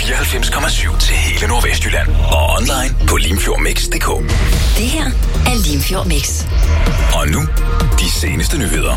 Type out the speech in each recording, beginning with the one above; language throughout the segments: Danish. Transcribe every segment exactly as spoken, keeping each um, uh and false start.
fireoghalvfems komma syv til hele Nordvestjylland. Og online på limfjordmix punktum d k. Det her er Limfjord Mix. Og nu, de seneste nyheder.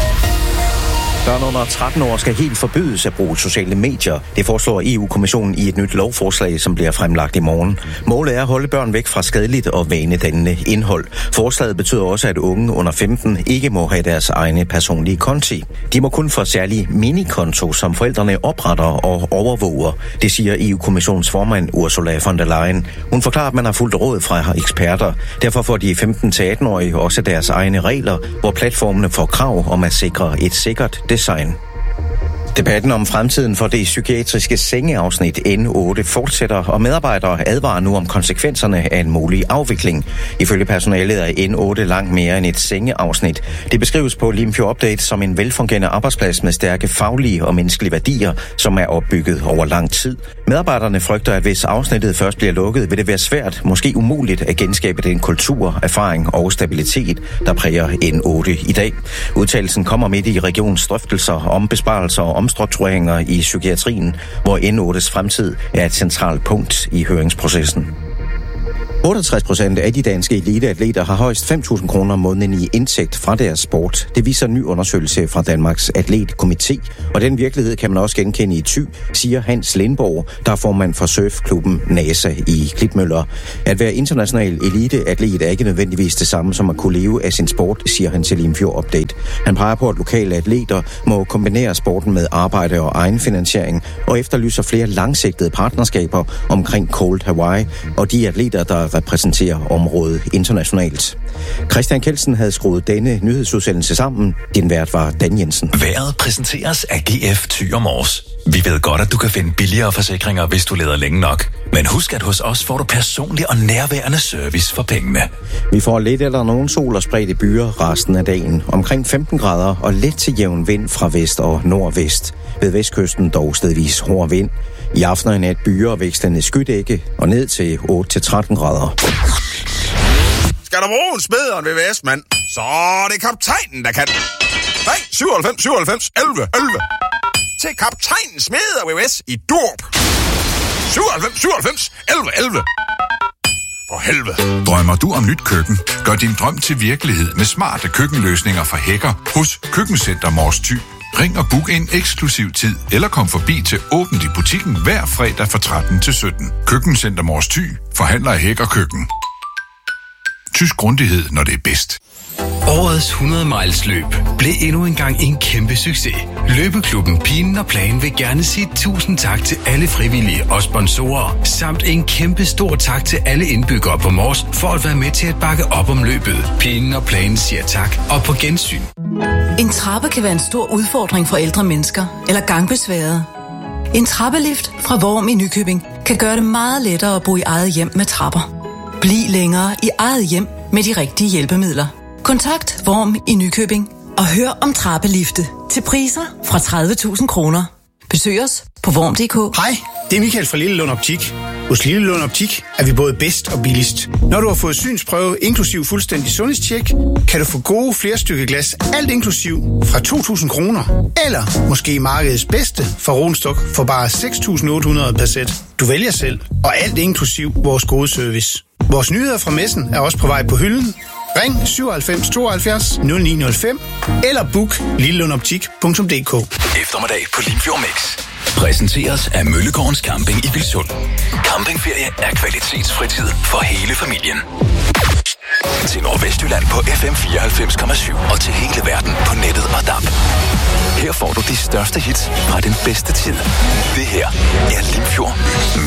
Børn under tretten år skal helt forbydes at bruge sociale medier. Det foreslår E U-kommissionen i et nyt lovforslag, som bliver fremlagt i morgen. Målet er at holde børn væk fra skadeligt og vanedannende indhold. Forslaget betyder også, at unge under femten ikke må have deres egne personlige konti. De må kun få særlige minikonto, som forældrene opretter og overvåger. Det siger E U-kommissionens formand Ursula von der Leyen. Hun forklarer, at man har fulgt råd fra eksperter. Derfor får de femten til atten-årige også deres egne regler, hvor platformene får krav om at sikre et sikkert design. Debatten om fremtiden for det psykiatriske sengeafsnit N otte fortsætter, og medarbejdere advarer nu om konsekvenserne af en mulig afvikling. Ifølge personalet er N otte langt mere end et sengeafsnit. Det beskrives på Limfjord Update som en velfungerende arbejdsplads med stærke faglige og menneskelige værdier, som er opbygget over lang tid. Medarbejderne frygter, at hvis afsnittet først bliver lukket, vil det være svært, måske umuligt, at genskabe den kultur, erfaring og stabilitet, der præger N otte i dag. Udtalelsen kommer midt i regionens drøftelser om besparelser og omstruktureringer i psykiatrien, hvor N ottes fremtid er et centralt punkt i høringsprocessen. otteogtres procent af de danske eliteatleter har højst fem tusind kroner om måneden i indtægt fra deres sport. Det viser en ny undersøgelse fra Danmarks Atletkomité, og den virkelighed kan man også genkende i Thy, siger Hans Lindborg, der er formand for surfklubben NASA i Klitmøller. At være international eliteatlet er ikke nødvendigvis det samme som at kunne leve af sin sport, siger han til Limfjord Update. Han peger på, at lokale atleter må kombinere sporten med arbejde og egenfinansiering, og efterlyser flere langsigtede partnerskaber omkring Cold Hawaii og de atleter, der repræsenterer området internationalt. Christian Kelsen havde skruet denne nyhedsudsendelse sammen. Din vært var Dan Jensen. Vejret præsenteres af G F Thy og Mors. Vi ved godt, at du kan finde billigere forsikringer, hvis du leder længe nok. Men husk, at hos os får du personlig og nærværende service for pengene. Vi får lidt eller nogen sol og spredte byer resten af dagen. Omkring femten grader og let til jævn vind fra vest og nordvest. Ved vestkysten dog stedvis hård vind. I aften og i nat byer og vækstende skydække og ned til otte til tretten grader. Skal der bruge en smederen ved V S, mand? Så er det kaptajnen, der kan. Ring syvoghalvfems syvoghalvfems elleve elleve. Til kaptajnen smeder V S i Durp. syvoghalvfems syvoghalvfems elleve elleve. For helvede. Drømmer du om nyt køkken? Gør din drøm til virkelighed med smarte køkkenløsninger fra Hækker hos Køkkencenter Mors Thy. Ring og book en eksklusiv tid, eller kom forbi til åbent i butikken hver fredag fra tretten til sytten. Køkkencenter Mors Thy forhandler i Hækker Køkken. Tysk grundighed, når det er bedst. Årets hundrede miles løb blev endnu engang en kæmpe succes. Løbeklubben Pinen og Plan vil gerne sige tusind tak til alle frivillige og sponsorer, samt en kæmpe stor tak til alle indbyggere på Mors for at være med til at bakke op om løbet. Pinen og Plan siger tak og på gensyn. En trappe kan være en stor udfordring for ældre mennesker eller gangbesværede. En trappelift fra Vorm i Nykøbing kan gøre det meget lettere at bo i eget hjem med trapper. Bliv længere i eget hjem med de rigtige hjælpemidler. Kontakt Vorm i Nykøbing og hør om trappelifte til priser fra tredive tusind kroner. Besøg os på vorm punktum d k. Hej, det er Michael fra Lille Lund Optik. Hos Lille Lund Optik er vi både bedst og billigst. Når du har fået synsprøve inklusiv fuldstændig sundhedstjek, kan du få gode flerstykke glas, alt inklusiv, fra to tusind kroner. Eller måske markedets bedste fra Ronstok for bare seks tusind otte hundrede per sæt. Du vælger selv, og alt inklusiv vores gode service. Vores nyheder fra messen er også på vej på hylden. Ring syvoghalvfems tooghalvfjerds nul ni nul fem eller book lillelundoptik punktum d k. Eftermiddag på Limfjord Mix. Præsenteres af Møllegårdens Camping i Vilsund. Campingferie er kvalitetsfritid for hele familien. Til Nordvestjylland på F M fireoghalvfems komma syv og til hele verden på nettet og D A B. Her får du de største hits fra den bedste tid. Det her er Limfjord